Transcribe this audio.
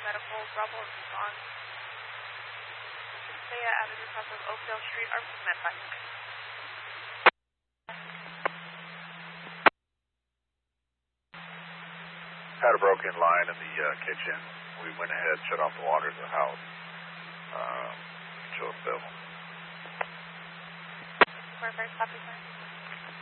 medical, Bravo response. Saya Avenue south of Oakdale Street, our met by. Had a broken line in the kitchen. We went ahead, shut off the water to the house. Joe Bill. Perfect, copy, sir.